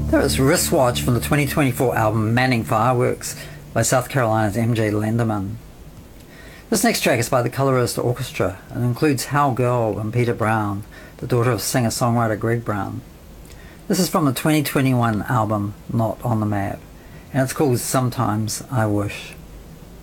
That was Wristwatch from the 2024 album Manning Fireworks by South Carolina's MJ Lenderman. This next track is by the Colorist Orchestra and includes Hal Girl and Peter Brown, the daughter of singer-songwriter Greg Brown. This is from the 2021 album Not on the Map, and it's called Sometimes I Wish.